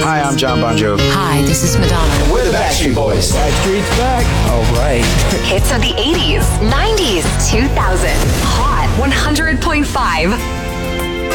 Hi, I'm John Bon Jovi. Hi, this is Madonna. We're the Backstreet Boys. Backstreet's back. All right. Hits of the 80s, 90s, 2000. Hot 100.5